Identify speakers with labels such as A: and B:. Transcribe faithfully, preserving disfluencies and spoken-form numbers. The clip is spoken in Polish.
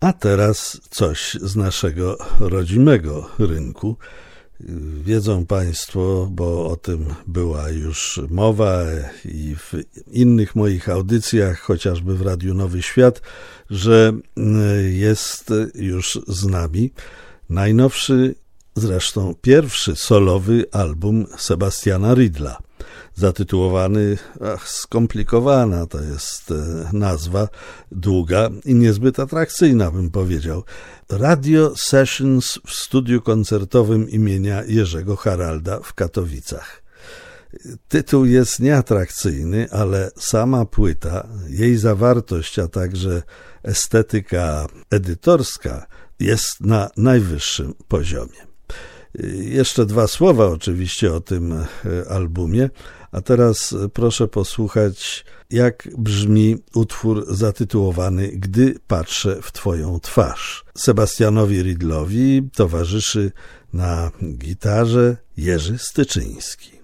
A: A teraz coś z naszego rodzimego rynku. Wiedzą Państwo, bo o tym była już mowa i w innych moich audycjach, chociażby w Radiu Nowy Świat, że jest już z nami najnowszy, zresztą pierwszy solowy album Sebastiana Riedla. Zatytułowany, ach, skomplikowana to jest nazwa, długa i niezbyt atrakcyjna, bym powiedział. Radio Sessions w studiu koncertowym imienia Jerzego Haralda w Katowicach. Tytuł jest nieatrakcyjny, ale sama płyta, jej zawartość, a także estetyka edytorska jest na najwyższym poziomie. Jeszcze dwa słowa oczywiście o tym albumie, a teraz proszę posłuchać, jak brzmi utwór zatytułowany Gdy patrzę w Twoją twarz. Sebastianowi Riedlowi towarzyszy na gitarze Jerzy Styczyński.